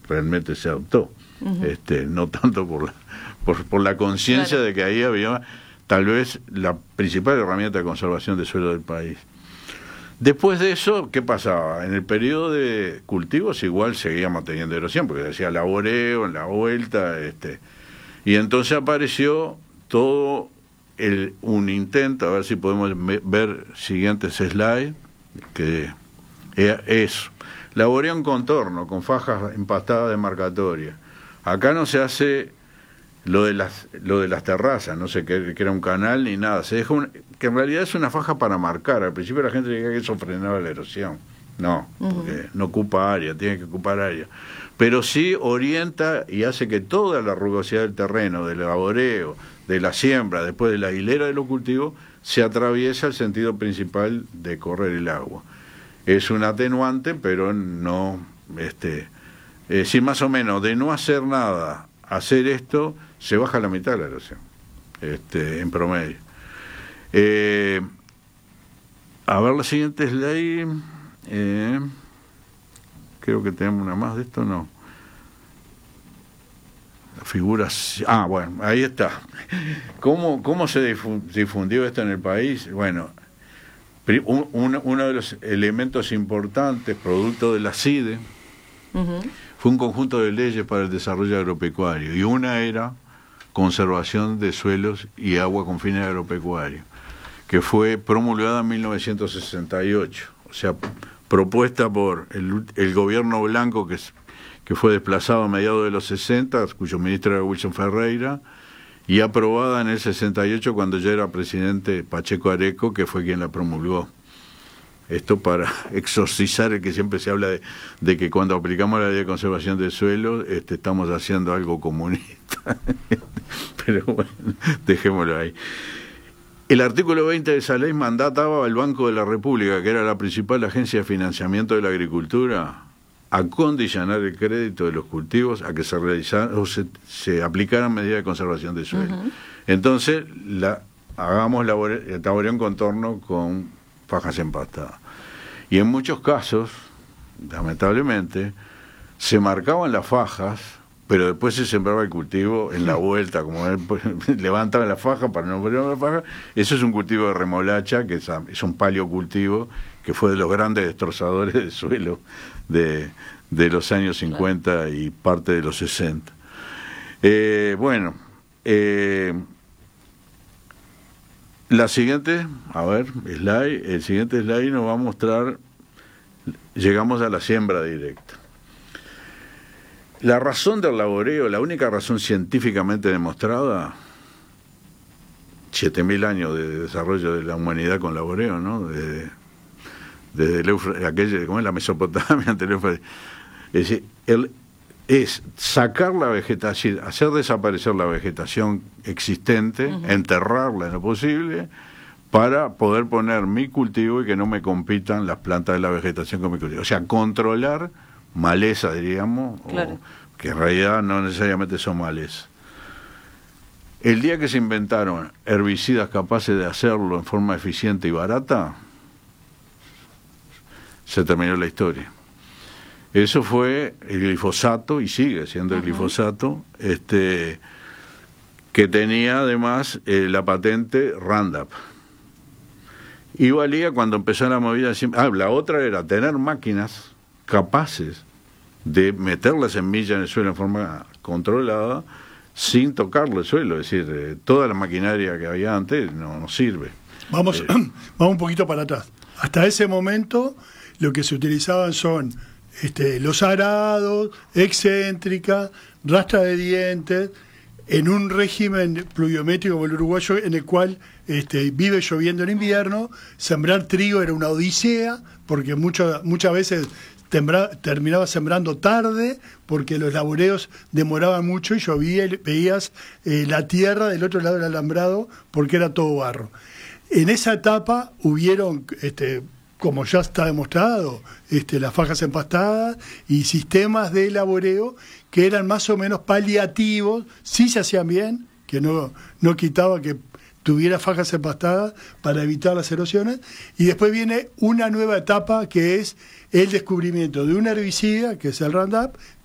realmente se adoptó. No tanto por la conciencia de que ahí había tal vez la principal herramienta de conservación de suelo del país. Después de eso, ¿qué pasaba? En el periodo de cultivos igual seguía manteniendo erosión, porque decía laboreo en la vuelta, y entonces apareció todo un intento, a ver si podemos ver siguientes slides, que es laboreo en contorno, con fajas empastadas demarcatorias. Acá no se hace lo de las terrazas, no sé que era un canal ni nada, se deja que en realidad es una faja para marcar. Al principio la gente decía que eso frenaba la erosión. No, porque no ocupa área, tiene que ocupar área. Pero sí orienta y hace que toda la rugosidad del terreno, del laboreo, de la siembra, después de la hilera de los cultivos, se atraviesa el sentido principal de correr el agua. Es un atenuante, pero no, sí, más o menos, de no hacer nada, hacer esto, se baja la mitad de la erosión, en promedio. A ver la siguiente slide. Creo que tenemos una más de esto, ¿no? La figura... bueno, ahí está. ¿Cómo se difundió esto en el país? Bueno, uno de los elementos importantes, producto de la CIDE, fue un conjunto de leyes para el desarrollo agropecuario, y una era conservación de suelos y agua con fines agropecuarios, que fue promulgada en 1968, o sea, propuesta por el gobierno blanco que fue desplazado a mediados de los 60, cuyo ministro era Wilson Ferreira, y aprobada en el 68 cuando ya era presidente Pacheco Areco, que fue quien la promulgó. Esto para exorcizar el que siempre se habla de que cuando aplicamos la ley de conservación del suelo estamos haciendo algo comunista. Pero bueno, dejémoslo ahí. El artículo 20 de esa ley mandataba al Banco de la República, que era la principal agencia de financiamiento de la agricultura, a condicionar el crédito de los cultivos a que se realizaran o se aplicaran medidas de conservación del suelo. Entonces, hagamos laboreo en contorno con fajas empastadas. Y en muchos casos, lamentablemente, se marcaban las fajas, pero después se sembraba el cultivo en la vuelta, como levantaban la faja para no poner la faja. Eso es un cultivo de remolacha, que es un paleocultivo, que fue de los grandes destrozadores del suelo de los años 50 y parte de los 60. La siguiente, el siguiente slide nos va a mostrar, llegamos a la siembra directa. La razón del laboreo, la única razón científicamente demostrada, 7.000 años de desarrollo de la humanidad con laboreo, ¿no? Desde aquella, como es la Mesopotamia anterior, es decir, es sacar la vegetación, hacer desaparecer la vegetación existente, enterrarla en lo posible, para poder poner mi cultivo y que no me compitan las plantas de la vegetación con mi cultivo. O sea, controlar maleza, diríamos, claro, que en realidad no necesariamente son malezas. El día que se inventaron herbicidas capaces de hacerlo en forma eficiente y barata, se terminó la historia. Eso fue el glifosato, y sigue siendo el glifosato, que tenía además la patente Roundup. Y valía cuando empezó la movida. La otra era tener máquinas capaces de meter la semilla en el suelo en forma controlada sin tocarle el suelo. Es decir, toda la maquinaria que había antes no sirve. Vamos un poquito para atrás. Hasta ese momento lo que se utilizaban son los arados, excéntrica, rastra de dientes, en un régimen pluviométrico como el uruguayo, en el cual vive lloviendo en invierno. Sembrar trigo era una odisea, porque muchas veces terminaba sembrando tarde, porque los laboreos demoraban mucho y llovía y veías la tierra del otro lado del alambrado, porque era todo barro. En esa etapa hubieron, como ya está demostrado, las fajas empastadas y sistemas de laboreo que eran más o menos paliativos, sí se hacían bien, que no quitaba que tuviera fajas empastadas para evitar las erosiones, y después viene una nueva etapa que es el descubrimiento de un herbicida, que es el Roundup,